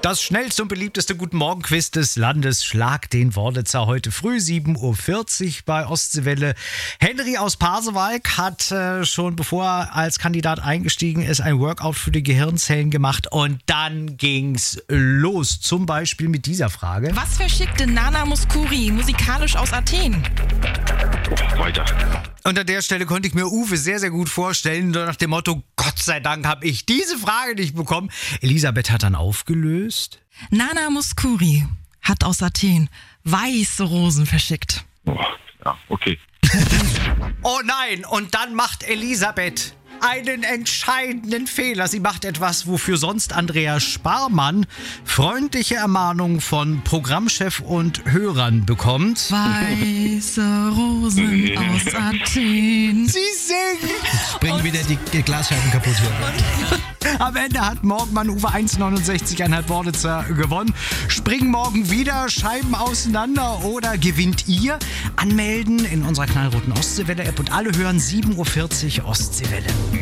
Das schnellste und beliebteste Guten-Morgen-Quiz des Landes. Schlag den Worditzer heute früh, 7.40 Uhr bei Ostseewelle. Henry aus Pasewalk hat schon, bevor er als Kandidat eingestiegen ist, ein Workout für die Gehirnzellen gemacht. Und dann ging's los. Zum Beispiel mit dieser Frage. Was verschickte Nana Mouskouri musikalisch aus Athen? Weiter. Und an der Stelle konnte ich mir Uwe sehr, sehr gut vorstellen, nur nach dem Motto, Gott sei Dank habe ich diese Frage nicht bekommen. Elisabeth hat dann aufgelöst. Nana Mouskouri hat aus Athen weiße Rosen verschickt. Oh, ja, okay. Oh nein, und dann macht Elisabeth einen entscheidenden Fehler. Sie macht etwas, wofür sonst Andreas Sparmann freundliche Ermahnungen von Programmchef und Hörern bekommt. Weiße Rosen aus Athen. Sie singt! Bringen wieder die Glasscheiben kaputt hier. Am Ende hat Morgenmann Uwe 1,69,5 Worditzer gewonnen. Springen morgen wieder Scheiben auseinander oder gewinnt ihr? Anmelden in unserer knallroten Ostseewelle-App und alle hören 7.40 Uhr Ostseewelle.